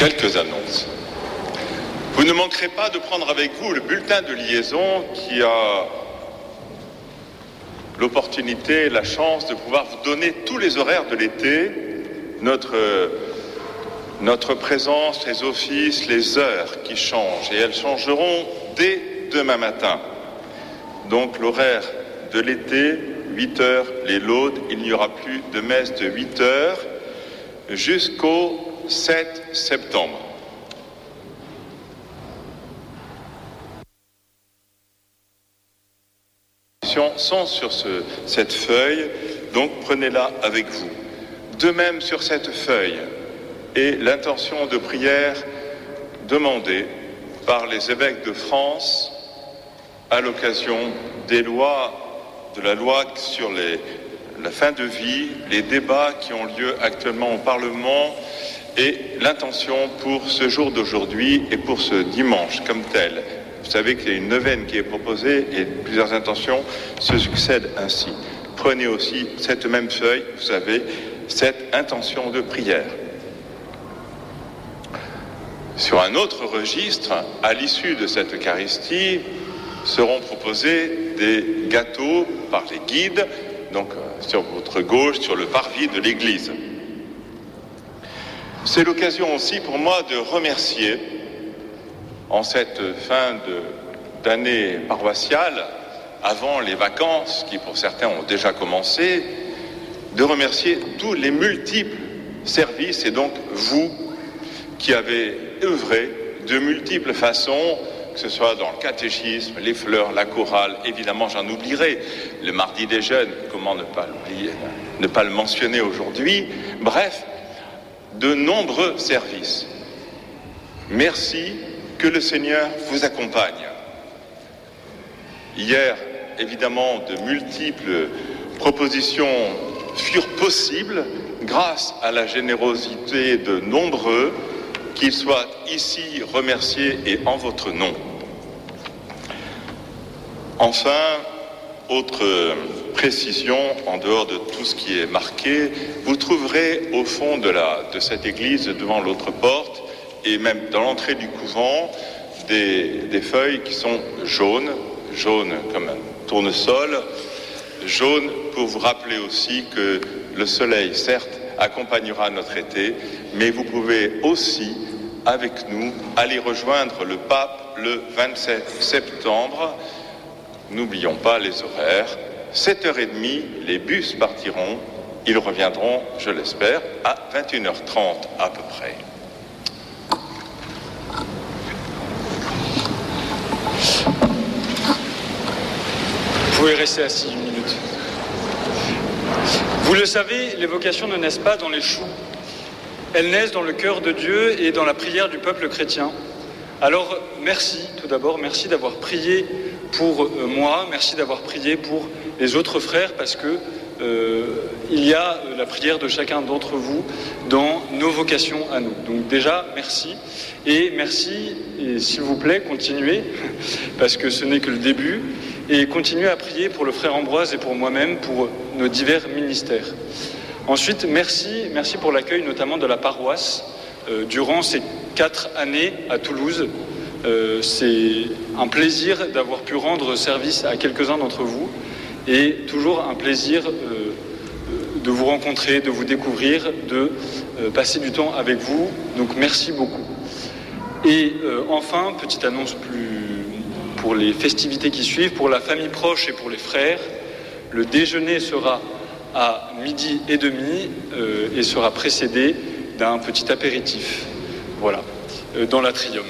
Quelques annonces. Vous ne manquerez pas de prendre avec vous le bulletin de liaison qui a l'opportunité, la chance de pouvoir vous donner tous les horaires de l'été, notre présence, les offices, les heures qui changent. Et elles changeront dès demain matin. Donc l'horaire de l'été, 8h, les laudes, il n'y aura plus de messe de 8h jusqu'au 7 septembre. Sont sur cette feuille, donc prenez-la avec vous. De même sur cette feuille est l'intention de prière demandée par les évêques de France à l'occasion des lois, de la loi sur la fin de vie, les débats qui ont lieu actuellement au Parlement et l'intention pour ce jour d'aujourd'hui et pour ce dimanche comme tel. Vous savez qu'il y a une neuvaine qui est proposée et plusieurs intentions se succèdent ainsi. Prenez aussi cette même feuille, vous savez, cette intention de prière. Sur un autre registre, à l'issue de cette Eucharistie, seront proposés des gâteaux par les guides, donc sur votre gauche, sur le parvis de l'église. C'est l'occasion aussi pour moi de remercier, en cette fin d'année paroissiale, avant les vacances qui pour certains ont déjà commencé, de remercier tous les multiples services et donc vous qui avez œuvré de multiples façons, que ce soit dans le catéchisme, les fleurs, la chorale, évidemment j'en oublierai, le mardi des jeunes, comment ne pas le mentionner aujourd'hui, bref, de nombreux services. Merci, que le Seigneur vous accompagne. Hier, évidemment, de multiples propositions furent possibles grâce à la générosité de nombreux, qu'ils soient ici remerciés et en votre nom. Enfin, autre précision, en dehors de tout ce qui est marqué, vous trouverez au fond de cette église, devant l'autre porte, et même dans l'entrée du couvent, des feuilles qui sont jaunes comme un tournesol, jaunes pour vous rappeler aussi que le soleil, certes, accompagnera notre été, mais vous pouvez aussi, avec nous, aller rejoindre le pape le 27 septembre. N'oublions pas les horaires. 7h30, les bus partiront. Ils reviendront, je l'espère, à 21h30 à peu près. Vous pouvez rester assis une minute. Vous le savez, les vocations ne naissent pas dans les choux. Elles naissent dans le cœur de Dieu et dans la prière du peuple chrétien. Alors, merci, tout d'abord, merci d'avoir prié pour moi, merci d'avoir prié pour les autres frères, parce que il y a la prière de chacun d'entre vous dans nos vocations à nous. Donc déjà, merci. Et merci, et s'il vous plaît, continuez, parce que ce n'est que le début, et continuez à prier pour le frère Ambroise et pour moi-même, pour nos divers ministères. Ensuite, merci pour l'accueil notamment de la paroisse durant ces 4 années à Toulouse. C'est un plaisir d'avoir pu rendre service à quelques-uns d'entre vous et toujours un plaisir de vous rencontrer, de vous découvrir, de passer du temps avec vous. Donc merci beaucoup. Et enfin, petite annonce pour les festivités qui suivent, pour la famille proche et pour les frères, le déjeuner sera à 12h30 et sera précédé d'un petit apéritif, voilà, dans l'atrium.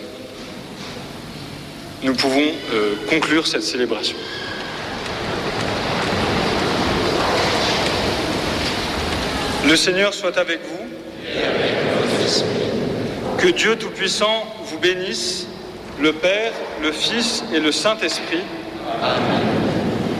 Nous pouvons conclure cette célébration. Le Seigneur soit avec vous. Et avec votre esprit. Que Dieu Tout-Puissant vous bénisse, le Père, le Fils et le Saint-Esprit. Amen.